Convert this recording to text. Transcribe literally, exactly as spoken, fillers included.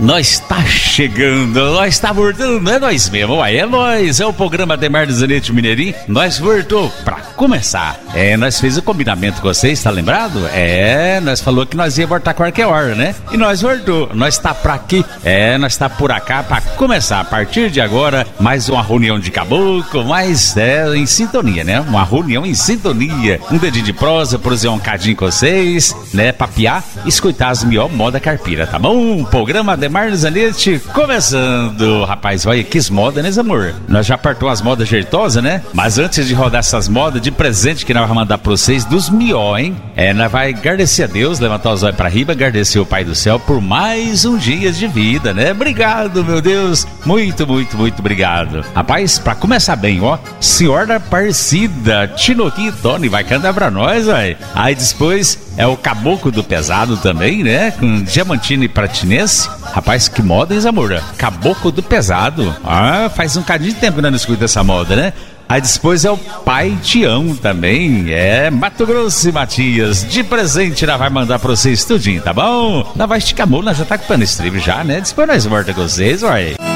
Nós tá chegando, nós tá voltando, é nós mesmo, uai, é nós, é o programa Ademar do Zanetti Mineirinho, nós voltou pra começar. É, nós fez o combinamento com vocês, tá lembrado? É, nós falou que nós ia voltar qualquer hora, né? E nós voltou, nós tá pra aqui, é, nós tá por acá pra começar. A partir de agora, mais uma reunião de caboclo, mais, é, em sintonia, né? Uma reunião em sintonia, um dedinho de prosa, produzir um cadinho com vocês, né? Papiar, escutar as melhor moda carpira, tá bom? O programa Ademar do Zanetti começando. Rapaz, olha que moda, né, amor? Nós já partou as modas jeitosas, né? Mas antes de rodar essas modas, de presente que nós vamos mandar pra vocês, dos mió, hein? É, nós vai agradecer a Deus, levantar os olhos pra riba, agradecer o Pai do Céu por mais um dia de vida, né? Obrigado, meu Deus. Muito, muito, muito obrigado. Rapaz, pra começar bem, ó, Senhora Aparecida, Tinoquinho e Tony, vai cantar pra nós, vai. Aí depois é o Caboclo do Pesado também, né? Com Diamantino e Pratinense. Rapaz, que moda, hein, amor? Caboclo do Pesado. Ah, faz um cadinho de tempo que eu não escuto essa moda, né? Aí depois é o Pai Tião também, é Mato Grosso e Matias, de presente nós vai mandar pra vocês tudinho, tá bom? Nós vai esticar a mão, nós já tá com o pano strip já, né? Depois nós volta com vocês, uai.